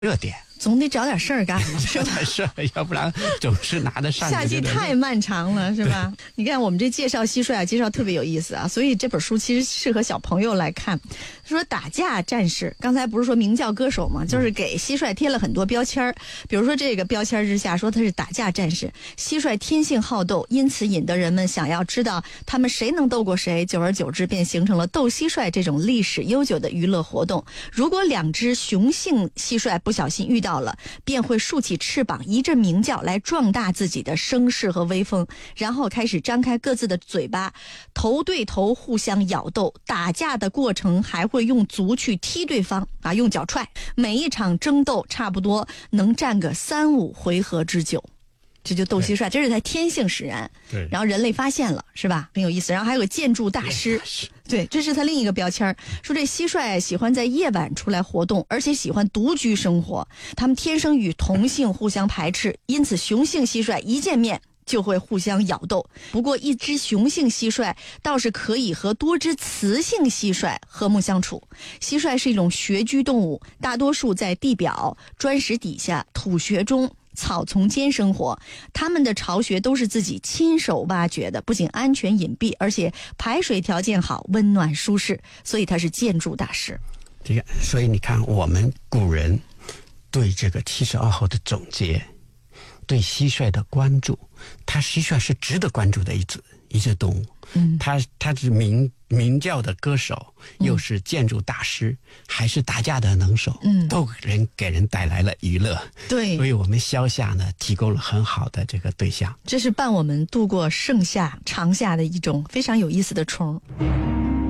热点。 总得找点事儿干嘛，是吧？ 是，要不然总是拿得上。 夏季太漫长了，是吧？你看我们这介绍蟋蟀啊，介绍特别有意思啊，所以这本书其实适合小朋友来看。说打架战士，刚才不是说鸣叫歌手吗？就是给蟋蟀贴了很多标签，比如说这个标签之下说他是打架战士。蟋蟀天性好斗，因此引得人们想要知道他们谁能斗过谁，久而久之便形成了斗蟋蟀这种历史悠久的娱乐活动。如果两只雄性蟋蟀不小心遇到了，便会竖起翅膀一阵鸣叫来壮大自己的声势和威风，然后开始张开各自的嘴巴，头对头互相咬斗。打架的过程还会用足去踢对方啊，用脚踹。每一场争斗差不多能战个3-5回合之久。这就斗蟋蟀，这是它天性使然。 对， 然后人类发现了，是吧？很有意思。然后还有个建筑大师，对，这是它另一个标签。说这蟋蟀喜欢在夜晚出来活动，而且喜欢独居生活。它们天生与同性互相排斥，因此雄性蟋蟀一见面就会互相咬斗。不过一只雄性蟋蟀倒是可以和多只雌性蟋蟀和睦相处。蟋蟀是一种穴居动物，大多数在地表、砖石底下、土穴中、草丛间生活，它们的巢穴都是自己亲手挖掘的，不仅安全隐蔽，而且排水条件好，温暖舒适，所以它是建筑大师。 这个，所以你看，我们古人对这个72候的总结，对蟋蟀的关注，蟋蟀是值得关注的一只动物。他是鸣叫的歌手，又是建筑大师，还是打架的能手，都给人带来了娱乐。 对， 所以我们萧夏呢提供了很好的这个对象， 这是伴我们度过盛夏长夏的一种非常有意思的虫。